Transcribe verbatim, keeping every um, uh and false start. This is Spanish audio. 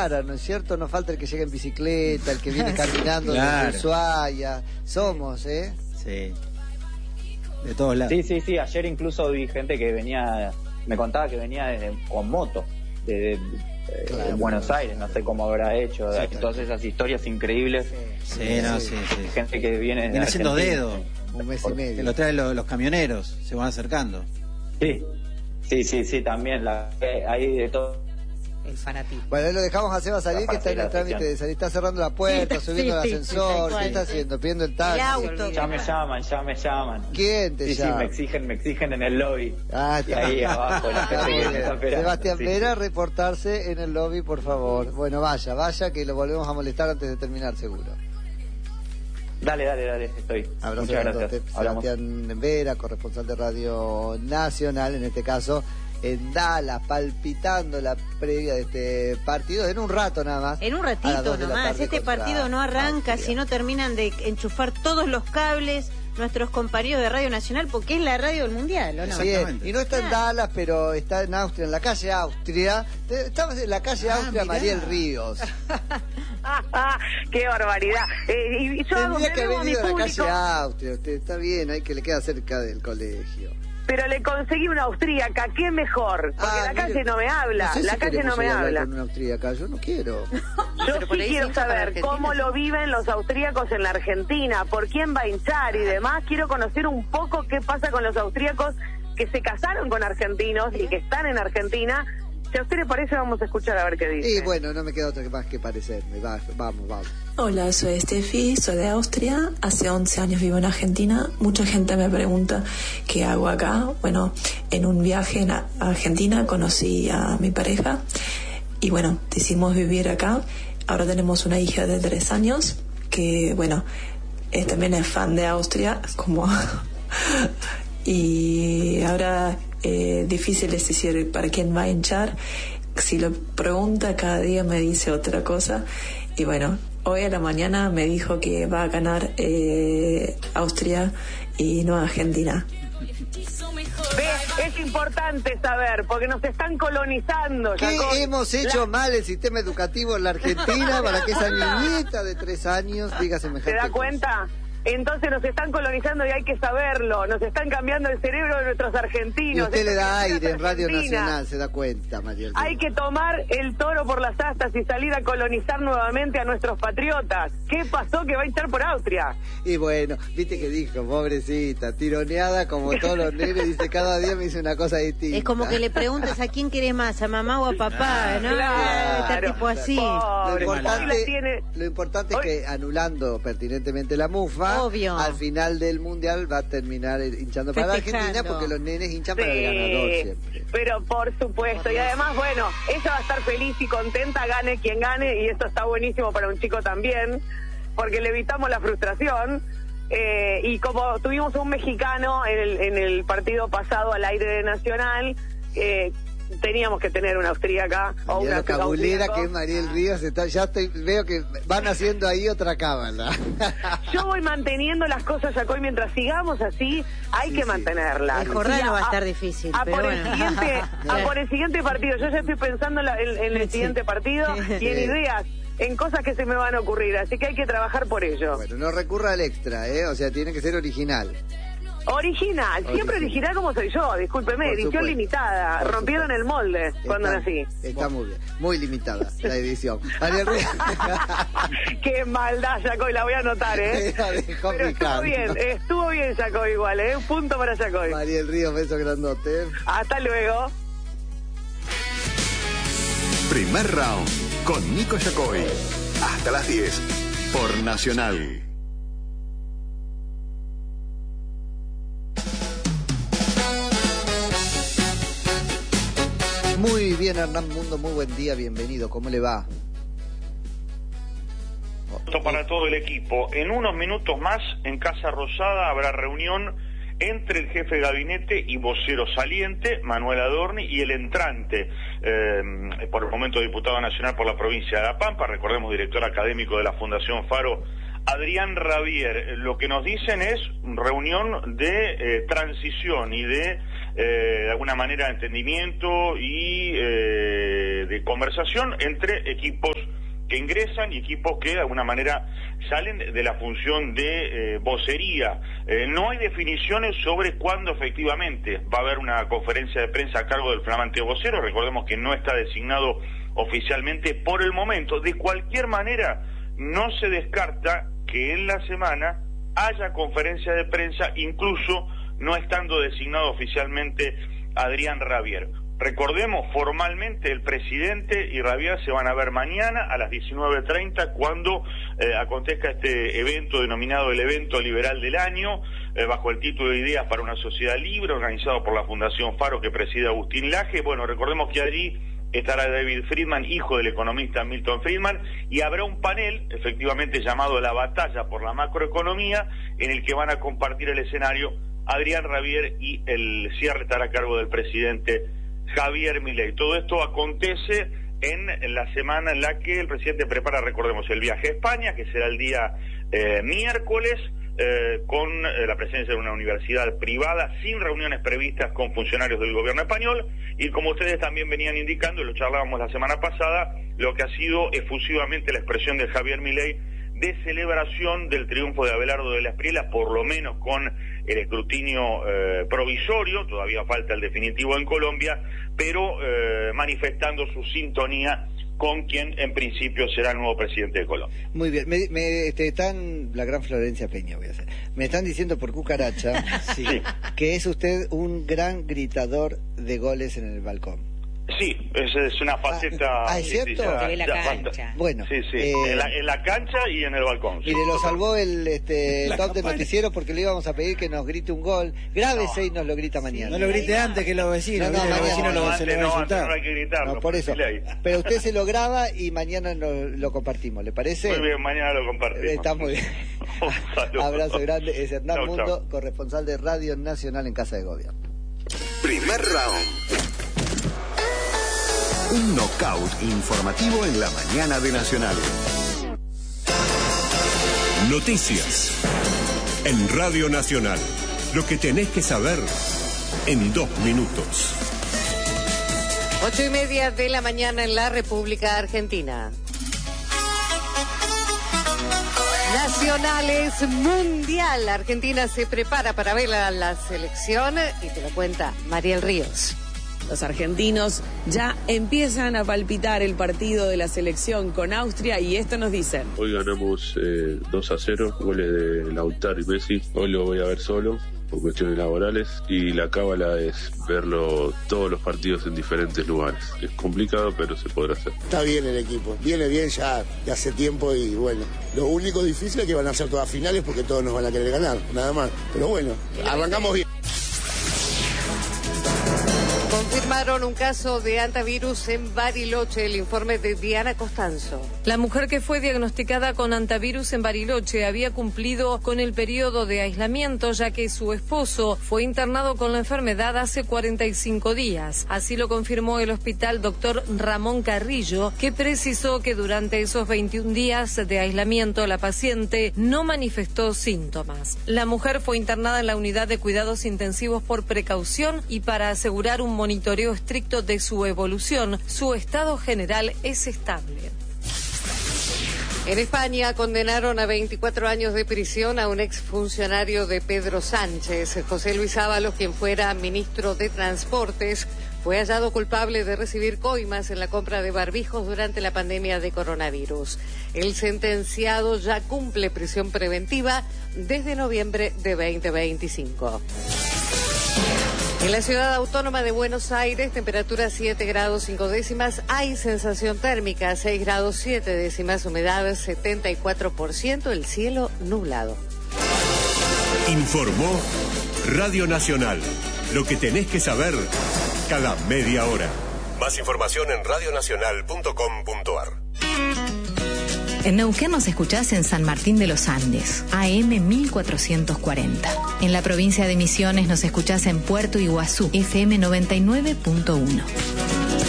rara, ¿no es cierto? No falta el que llega en bicicleta, el que viene caminando claro. desde Ushuaia. Somos, ¿eh? Sí. De todos lados. Sí, sí, sí. Ayer incluso vi gente que venía, me contaba que venía de, con moto de, de, de Claro, Buenos claro. Aires, no sé cómo habrá hecho. Sí, Hay todas esas historias increíbles. Sí, Sí, no, sí, sí. Gente que viene de Viene haciendo Argentina. dedo. Un mes y Que medio. lo traen los, los camioneros, se van acercando. Sí, sí, sí, sí, también. La, eh, hay de todo. El fanatismo. Bueno, ahí lo dejamos a Seba salir, que está en el trámite de salir. Está cerrando la puerta, Sí, subiendo sí, el sí, ascensor. sí, ¿Qué está sí. haciendo? Pidiendo el El taxi. auto. Ya me llaman, ya me llaman. ¿Quién te Sí, sí, llama? me exigen, me exigen en el lobby. Ah, Y ahí abajo, la Está gente muy que me bien. está esperando. Sebastián Sí, Vera, sí. reportarse en el lobby, por favor. Bueno, vaya, vaya, que lo volvemos a molestar antes de terminar, seguro. Dale, dale, dale, estoy. Abrazo Muchas grandote. gracias. Hablamos. Sebastián Vera, corresponsal de Radio Nacional, en este caso en Dallas, palpitando la previa de este partido, en un rato nada más. En un a las ratito dos de la nomás, tarde este contra partido no arranca Austria. si no terminan de enchufar todos los cables nuestros compañeros de Radio Nacional, porque es la radio del Mundial, ¿o no? Sí, Exactamente. y no está en Ah. Dallas, pero está en Austria, en la calle Austria. Estamos en la calle Ah, Austria, mirá. Mariel Ríos. ¡Qué barbaridad! Eh, y yo hago Tendría que tenemos haber a mi ido a la público, calle Austria. Usted está bien, hay que le queda cerca del colegio. pero le conseguí una austríaca, ¿qué mejor? Porque Ah, la mire, calle no me habla, no sé la si calle queremos no me ir a hablar habla. con una austríaca, yo no quiero. Yo Pero por sí ahí quiero se hincha para saber Argentina, cómo sí. lo viven los austríacos en la Argentina, por quién va a hinchar y demás. Quiero conocer un poco qué pasa con los austríacos que se casaron con argentinos y que están en Argentina. Si a usted le parece, vamos a escuchar a ver qué dice. Y bueno, no me queda otra que más que parecerme. Va, vamos, vamos. Hola, soy Steffi, soy de Austria, hace once años vivo en Argentina. Mucha gente me pregunta qué hago acá. Bueno, en un viaje en a- Argentina conocí a mi pareja y bueno, decidimos vivir acá. Ahora tenemos una hija de tres años que, bueno, es, también es fan de Austria, como... y ahora eh, difícil es decir para quién va a hinchar. Si lo pregunta cada día me dice otra cosa. Y bueno, hoy a la mañana me dijo que va a ganar eh, Austria y no Argentina. Ve, es importante saber, porque nos están colonizando. ¿Qué Jacob. hemos hecho La- mal el sistema educativo en la Argentina para que esa niñita de tres años diga semejante ¿Se da cosa? cuenta? Entonces nos están colonizando y hay que saberlo. Nos están cambiando el cerebro de nuestros Y argentinos. usted Esto le da que aire en es Radio Argentina. Nacional, se da cuenta, María. Hay que tomar el toro por las astas y salir a colonizar nuevamente a nuestros patriotas. ¿Qué pasó que va a hinchar por Austria? Y bueno, viste que dijo, pobrecita, tironeada como todos los nenes, dice, cada día me dice una cosa distinta. Es como que le preguntes a quién querés más, a mamá o a papá, ¿no? Claro. Está tipo así. Lo Pobre, hoy importante, la tiene... lo importante es Hoy- que anulando pertinentemente la mufa, Obvio. al final del mundial va a terminar hinchando para la Festejando. Argentina porque los nenes hinchan para el ganador Sí, siempre. pero por supuesto. Y además, bueno, ella va a estar feliz y contenta, gane quien gane, y esto está buenísimo para un chico también, porque le evitamos la frustración. Eh, y como tuvimos un mexicano en el, en el partido pasado al aire de Nacional, eh, teníamos que tener una austríaca o Mirá una lo cabulera que es austríaco. Mariel Ríos, está, ya estoy, veo que van haciendo ahí otra cábala. Yo voy manteniendo las cosas, Jacoy, mientras sigamos así, hay Sí, que sí. mantenerlas. El jornal Y no va a a- estar difícil, A, pero por bueno. el siguiente, a por el siguiente partido, yo ya estoy pensando en, la- en- en el Sí. siguiente partido y en Sí. ideas, en cosas que se me van a ocurrir, así que hay que trabajar por ello. Bueno, no recurra al extra, ¿eh? O sea, tiene que ser original. Original, siempre Original. original como soy yo, discúlpeme, Por edición supuesto. limitada, Por rompieron supuesto. el molde cuando Está- nací. Está muy bien, muy limitada la edición. Mariel Ríos. Qué maldad, Jacoy, la voy a anotar, ¿eh? La dejó Pero estuvo picando. bien, estuvo bien, Jacoy, igual, ¿eh? Un punto para Jacoy. Mariel Ríos, beso grandote. Hasta luego. Primer round con Nico Yacoy. Hasta las diez por Nacional. Muy bien, Hernán Mundo, muy buen día, bienvenido. ¿Cómo le va? Esto para todo el equipo. En unos minutos más, en Casa Rosada, habrá reunión entre el jefe de gabinete y vocero saliente, Manuel Adorni, y el entrante, eh, por el momento diputado nacional por la provincia de La Pampa, recordemos director académico de la Fundación Faro, Adrián Rabier. Lo que nos dicen es reunión de eh, transición y de, eh, de alguna manera, entendimiento y eh, de conversación entre equipos que ingresan y equipos que de alguna manera salen de la función de eh, vocería. Eh, no hay definiciones sobre cuándo efectivamente va a haber una conferencia de prensa a cargo del flamante vocero. Recordemos que no está designado oficialmente por el momento. De cualquier manera, no se descarta que en la semana haya conferencia de prensa, incluso no estando designado oficialmente Adrián Rabier. Recordemos, formalmente el presidente y Rabier se van a ver mañana a las diecinueve treinta cuando eh, acontezca este evento denominado el Evento Liberal del Año, eh, bajo el título de Ideas para una Sociedad Libre, organizado por la Fundación Faro que preside Agustín Laje. Bueno, recordemos que allí estará David Friedman, hijo del economista Milton Friedman, y habrá un panel, efectivamente llamado La Batalla por la Macroeconomía, en el que van a compartir el escenario Adrián Rabier y el cierre estará a cargo del presidente Javier Milei. Todo esto acontece en la semana en la que el presidente prepara, recordemos, el viaje a España, que será el día eh, miércoles, eh, con eh, la presencia de una universidad privada, sin reuniones previstas con funcionarios del gobierno español, y como ustedes también venían indicando, y lo charlábamos la semana pasada, lo que ha sido efusivamente la expresión de Javier Milei de celebración del triunfo de Abelardo de la Espriella, por lo menos con el escrutinio eh, provisorio, todavía falta el definitivo en Colombia, pero eh, manifestando su sintonía con quien en principio será el nuevo presidente de Colombia. Muy bien, me, me este, están, la gran Florencia Peña voy a hacer, me están diciendo por cucaracha sí. que es usted un gran gritador de goles en el balcón. Sí, es, es una faceta... Ah, ¿es cierto? Sí, sí, ya, que ve la ya cancha. falta. Bueno. Sí, sí, eh, en, la, en la cancha y en el balcón. Mire, sí, lo salvó el este, La top de campana. noticiero porque le íbamos a pedir que nos grite un gol. Grábese No. y nos lo grita mañana. No lo grite antes que los vecinos, No, no, ¿viste? Los mañana. vecinos lo, no, se lo van a no, insultar. no hay que gritarlo. No, por eso. decile ahí. Pero usted se lo graba y mañana lo, lo compartimos, ¿le parece? Muy bien, mañana lo compartimos. Está muy bien. Un saludo. Abrazo grande. Es Hernán Chau, Mundo, chau. corresponsal de Radio Nacional en Casa de Gobierno. Primer round. Un knockout informativo en la mañana de Nacional. Noticias. En Radio Nacional. Lo que tenés que saber en dos minutos. Ocho y media de la mañana en la República Argentina. Nacionales Mundial. Argentina se prepara para ver a la selección y te lo cuenta Mariel Ríos. Los argentinos ya empiezan a palpitar el partido de la selección con Austria y esto nos dicen. Hoy ganamos eh, dos a cero, goles de Lautaro y Messi. Hoy lo voy a ver solo por cuestiones laborales y la cábala es verlo todos los partidos en diferentes lugares. Es complicado, pero se podrá hacer. Está bien el equipo, viene bien ya de hace tiempo y bueno, lo único difícil es que van a ser todas finales porque todos nos van a querer ganar, nada más. Pero bueno, arrancamos bien. Confirmaron un caso de antivirus en Bariloche, el informe de Diana Costanzo. La mujer que fue diagnosticada con antivirus en Bariloche había cumplido con el periodo de aislamiento ya que su esposo fue internado con la enfermedad hace cuarenta y cinco días. Así lo confirmó el hospital doctor Ramón Carrillo, que precisó que durante esos veintiún días de aislamiento la paciente no manifestó síntomas. La mujer fue internada en la unidad de cuidados intensivos por precaución y para asegurar un monitoreo estricto de su evolución. Su estado general es estable. En España condenaron a veinticuatro años de prisión a un exfuncionario de Pedro Sánchez. José Luis Ábalos, quien fuera ministro de Transportes, fue hallado culpable de recibir coimas en la compra de barbijos durante la pandemia de coronavirus. El sentenciado ya cumple prisión preventiva desde noviembre de veinte veinticinco. En la ciudad autónoma de Buenos Aires, temperatura siete grados cinco décimas, hay sensación térmica seis grados siete décimas, humedad setenta y cuatro por ciento, el cielo nublado. Informó Radio Nacional. Lo que tenés que saber cada media hora. Más información en radionacional punto com punto ar. En Neuquén nos escuchás en San Martín de los Andes, A M mil cuatrocientos cuarenta. En la provincia de Misiones nos escuchás en Puerto Iguazú, F M noventa y nueve punto uno.